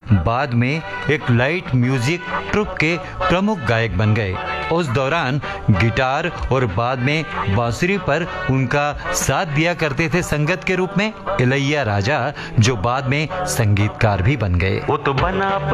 बाद में एक लाइट म्यूजिक ट्रुप के प्रमुख गायक बन गए। उस दौरान गिटार और बाद में बांसुरी पर उनका साथ दिया करते थे संगत के रूप में इलैया राजा, जो बाद में संगीतकार भी बन गए। वो तो बना